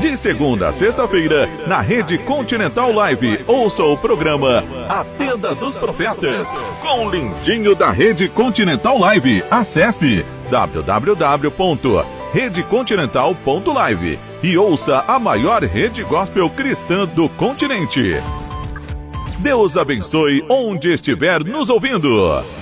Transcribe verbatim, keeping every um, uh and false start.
De segunda a sexta-feira, na Rede Continental Live, ouça o programa A Tenda dos Profetas, com o lindinho da Rede Continental Live. Acesse w w w ponto rede continental ponto live e ouça a maior rede gospel cristã do continente. Deus abençoe onde estiver nos ouvindo.